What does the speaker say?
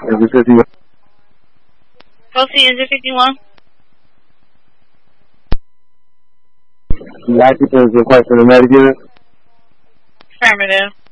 Engine 51. Kelsey, Engine 51. The occupants requesting a medic unit. Affirmative.